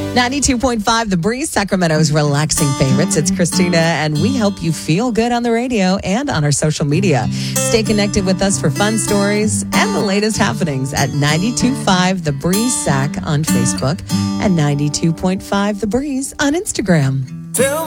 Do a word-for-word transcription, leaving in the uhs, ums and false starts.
ninety-two point five The Breeze, Sacramento's relaxing favorites. It's Christina, and we help you feel good on the radio and on our social media. Stay connected with us for fun stories and the latest happenings at ninety-two point five The Breeze Sac on Facebook and ninety-two point five The Breeze on Instagram. Tell